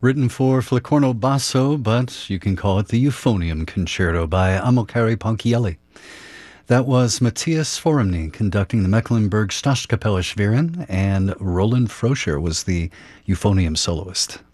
Written for flicorno basso, but you can call it the Euphonium Concerto by Amilcare Ponchielli. That was Matthias Foremny conducting the Mecklenburg Staatskapelle Schwerin, and Roland Froscher was the euphonium soloist.